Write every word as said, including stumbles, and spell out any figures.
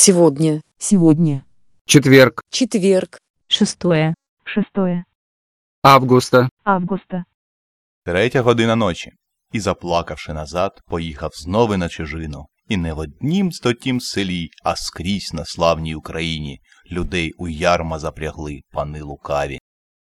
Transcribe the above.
Сегодня. Сегодня. Четверг, Четверг. Шестое. Шестое августа. августа. Третя година ночі. І, заплакавши назад, поїхав знову на чужину. І не в однім стотім селі, а скрізь на славній Україні людей у ярма запрягли пани лукаві.